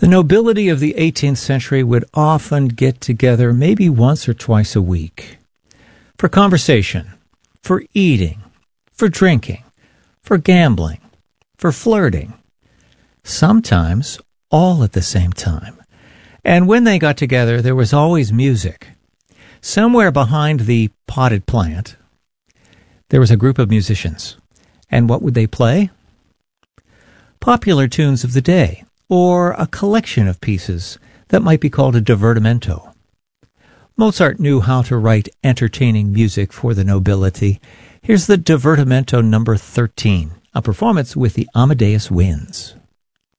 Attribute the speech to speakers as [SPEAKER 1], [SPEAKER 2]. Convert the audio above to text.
[SPEAKER 1] The nobility of the 18th century would often get together maybe once or twice a week for conversation, for eating, for drinking, for gambling, for flirting, sometimes all at the same time. And when they got together, there was always music. Somewhere behind the potted plant, there was a group of musicians. And what would they play? Popular tunes of the day, or a collection of pieces that might be called a divertimento. Mozart knew how to write entertaining music for the nobility. Here's the Divertimento number 13, a performance with the Amadeus Winds.